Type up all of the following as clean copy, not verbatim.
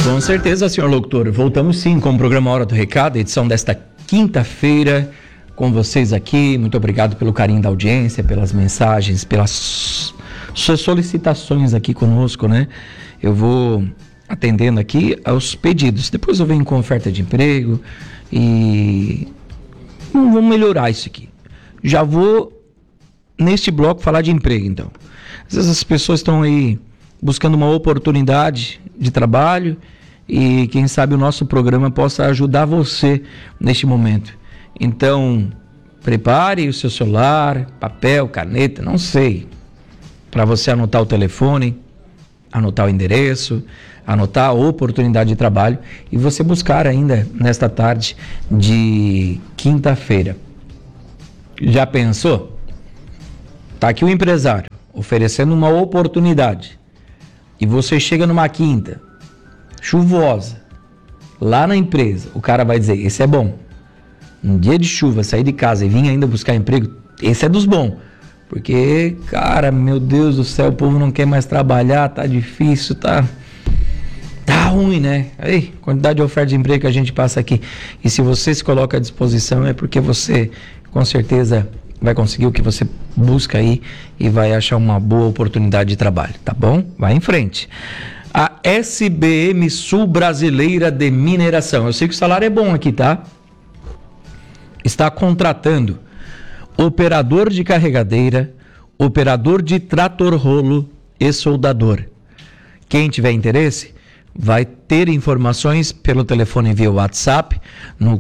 Com certeza, senhor locutor. Voltamos sim com o programa Hora do Recado, edição desta quinta-feira, com vocês aqui. Muito obrigado pelo carinho da audiência, pelas mensagens, pelas suas solicitações aqui conosco, né? Eu vou atendendo aqui aos pedidos. Depois eu venho com oferta de emprego e vamos melhorar isso aqui. Já vou, neste bloco, falar de emprego, então. Às vezes as pessoas estão aí buscando uma oportunidade de trabalho e quem sabe o nosso programa possa ajudar você neste momento. Então, prepare o seu celular, papel, caneta, não sei, para você anotar o telefone, anotar o endereço, anotar a oportunidade de trabalho e você buscar ainda nesta tarde de quinta-feira. Já pensou? Tá aqui o empresário oferecendo uma oportunidade e você chega numa quinta chuvosa lá na empresa, o cara vai dizer, esse é bom. Um dia de chuva, sair de casa e vir ainda buscar emprego, esse é dos bons. Porque, cara, meu Deus do céu, o povo não quer mais trabalhar, tá difícil, tá ruim, né? Aí, quantidade de oferta de emprego que a gente passa aqui. E se você se coloca à disposição, é porque você, com certeza, vai conseguir o que você busca aí e vai achar uma boa oportunidade de trabalho, tá bom? Vai em frente. A SBM Sul Brasileira de Mineração. Eu sei que o salário é bom aqui, tá? Está contratando operador de carregadeira, operador de trator rolo e soldador. Quem tiver interesse, vai ter informações pelo telefone via WhatsApp no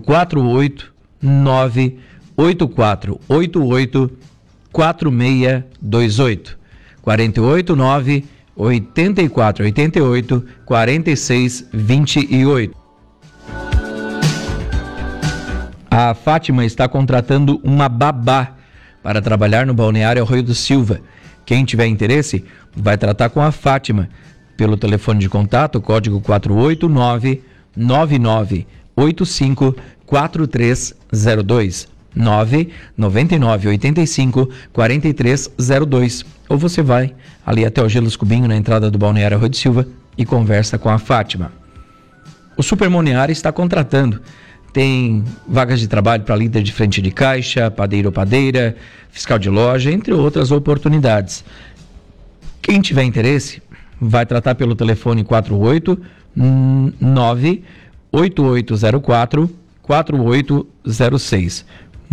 489-8488-4628. 489-8488-4628. A Fátima está contratando uma babá para trabalhar no balneário Arroio do Silva. Quem tiver interesse, vai tratar com a Fátima pelo telefone de contato, código 489-9985-4302, 99985-4302. Ou você vai ali até o Gelos Cubinho, na entrada do balneário Arroio do Silva, e conversa com a Fátima. O Supermoniário está contratando. Tem vagas de trabalho para líder de frente de caixa, padeiro ou padeira, fiscal de loja, entre outras oportunidades. Quem tiver interesse, vai tratar pelo telefone 489-8804-4806.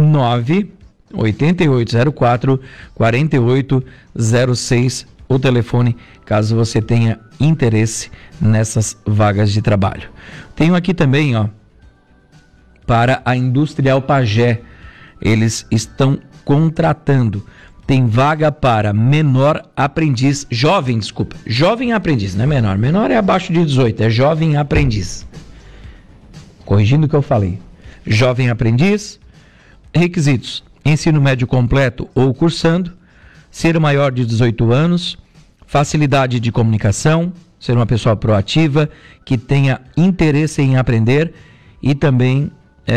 98804-4806, o telefone, caso você tenha interesse nessas vagas de trabalho. Tenho aqui também, para a Industrial Pagé, eles estão contratando. Tem vaga para jovem aprendiz, não é menor. Menor é abaixo de 18, é jovem aprendiz. Corrigindo o que eu falei. Jovem aprendiz, requisitos: ensino médio completo ou cursando, ser maior de 18 anos, facilidade de comunicação, ser uma pessoa proativa, que tenha interesse em aprender e também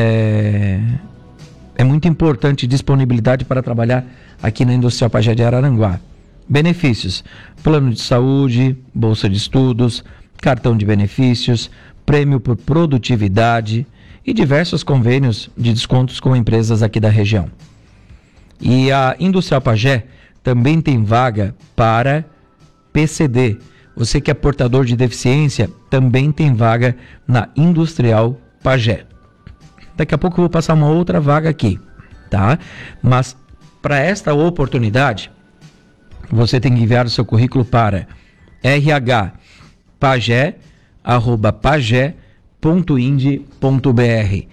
é muito importante disponibilidade para trabalhar aqui na Industrial Pagé de Araranguá. Benefícios: plano de saúde, bolsa de estudos, cartão de benefícios, prêmio por produtividade e diversos convênios de descontos com empresas aqui da região. E a Industrial Pagé também tem vaga para PCD. Você que é portador de deficiência, também tem vaga na Industrial Pagé. Daqui a pouco eu vou passar uma outra vaga aqui, tá? Mas para esta oportunidade, você tem que enviar o seu currículo para rhpagé@pagé.ind.br,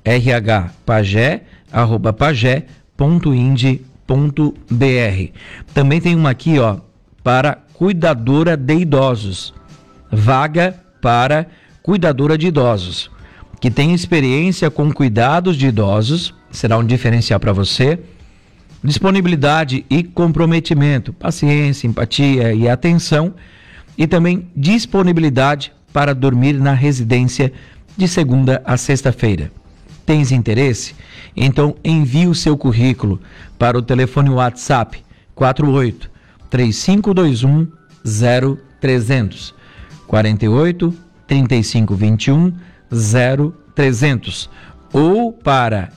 rhpagé@pagé.ind.br. Também tem uma aqui, para cuidadora de idosos. Vaga para cuidadora de idosos, que tem experiência com cuidados de idosos, será um diferencial para você. Disponibilidade e comprometimento, paciência, empatia e atenção, e também disponibilidade para dormir na residência de segunda a sexta-feira. Tens interesse? Então envie o seu currículo para o telefone WhatsApp 48 3521 0300, 48 3521 0300 ou para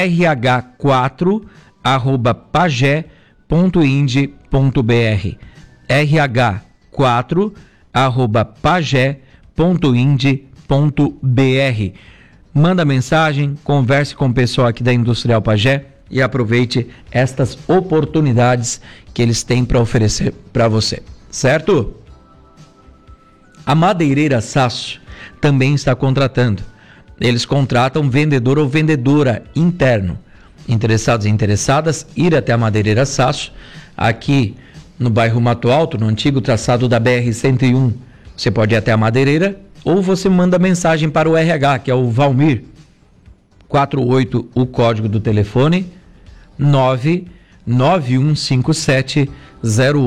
rh4@pagé.ind.br, rh4@pagé.ind.br. Manda mensagem, converse com o pessoal aqui da Industrial Pagé e aproveite estas oportunidades que eles têm para oferecer para você, certo? A Madeireira Sasso também está contratando. Eles contratam vendedor ou vendedora interno. Interessados e interessadas, ir até a Madeireira Sasso, aqui no bairro Mato Alto, no antigo traçado da BR-101. Você pode ir até a Madeireira ou você manda mensagem para o RH, que é o Valmir, 48, o código do telefone, 99157